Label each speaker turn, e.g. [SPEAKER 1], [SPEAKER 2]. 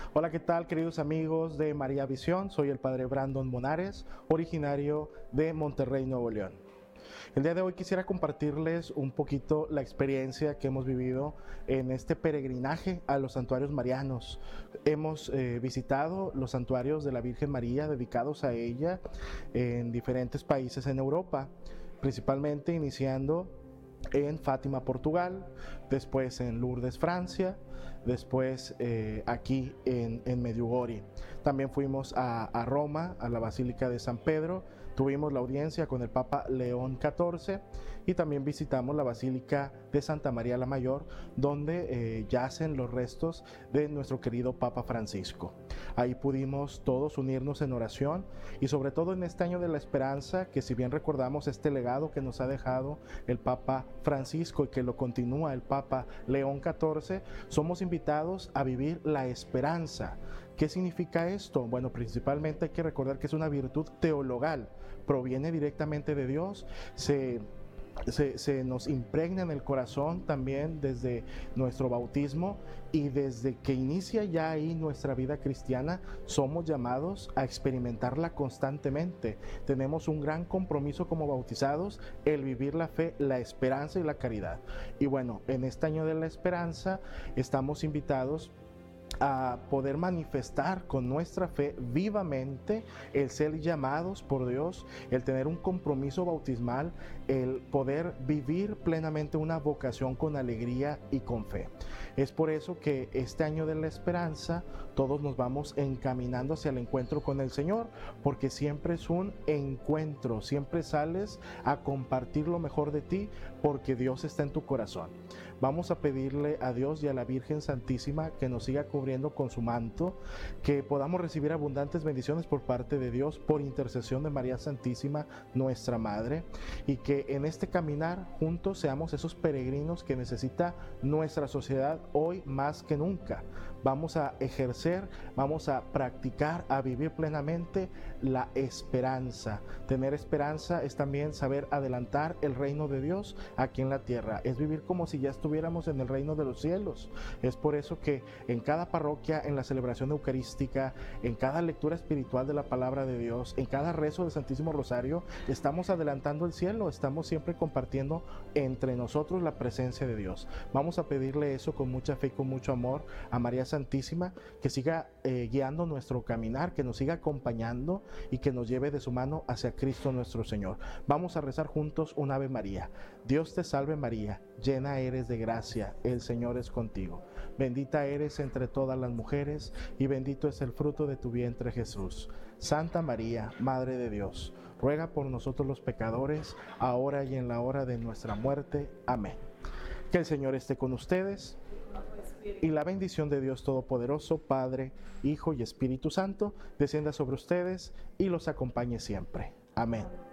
[SPEAKER 1] Hola, ¿qué tal, queridos amigos de María Visión? Soy el Padre Brandon Monares, originario de Monterrey, Nuevo León. El día de hoy quisiera compartirles un poquito la experiencia que hemos vivido en este peregrinaje a los santuarios marianos. Hemos visitado los santuarios de la Virgen María dedicados a ella en diferentes países en Europa, principalmente iniciando en Fátima, Portugal, después en Lourdes, Francia, después aquí en Medjugorje. También fuimos a Roma, a la Basílica de San Pedro, tuvimos la audiencia con el Papa León XIV y también visitamos la Basílica de Santa María la Mayor, donde yacen los restos de nuestro querido Papa Francisco. Ahí pudimos todos unirnos en oración y sobre todo en este año de la esperanza, que si bien recordamos este legado que nos ha dejado el Papa Francisco y que lo continúa el Papa León XIV, somos invitados a vivir la esperanza. ¿Qué significa esto? Bueno, principalmente hay que recordar que es una virtud teologal, proviene directamente de Dios, se nos impregna en el corazón también desde nuestro bautismo, y desde que inicia ya ahí nuestra vida cristiana somos llamados a experimentarla constantemente. Tenemos un gran compromiso como bautizados, el vivir la fe, la esperanza y la caridad. Y bueno, en este año de la esperanza estamos invitados a poder manifestar con nuestra fe vivamente el ser llamados por Dios, el tener un compromiso bautismal, el poder vivir plenamente una vocación con alegría y con fe. Es por eso que este año de la esperanza todos nos vamos encaminando hacia el encuentro con el Señor, porque siempre es un encuentro, siempre sales a compartir lo mejor de ti, porque Dios está en tu corazón. Vamos a pedirle a Dios y a la Virgen Santísima que nos siga cubriendo con su manto, que podamos recibir abundantes bendiciones por parte de Dios, por intercesión de María Santísima, nuestra Madre, y que en este caminar juntos seamos esos peregrinos que necesita nuestra sociedad hoy más que nunca. Vamos a ejercer, vamos a practicar, a vivir plenamente la esperanza. Tener esperanza es también saber adelantar el reino de Dios aquí en la tierra, es vivir como si ya estuviéramos en el reino de los cielos. Es por eso que en cada parroquia, en la celebración eucarística, en cada lectura espiritual de la palabra de Dios, en cada rezo del Santísimo Rosario, estamos adelantando el cielo, estamos siempre compartiendo entre nosotros la presencia de Dios. Vamos a pedirle eso con mucha fe y con mucho amor a María Santísima, que siga guiando nuestro caminar, que nos siga acompañando y que nos lleve de su mano hacia Cristo nuestro Señor. Vamos a rezar juntos un Ave María. Dios te salve María, llena eres de gracia, el Señor es contigo. Bendita eres entre todas las mujeres y bendito es el fruto de tu vientre Jesús. Santa María, Madre de Dios, ruega por nosotros los pecadores, ahora y en la hora de nuestra muerte. Amén. Que el Señor esté con ustedes y la bendición de Dios Todopoderoso, Padre, Hijo y Espíritu Santo, descienda sobre ustedes y los acompañe siempre. Amén.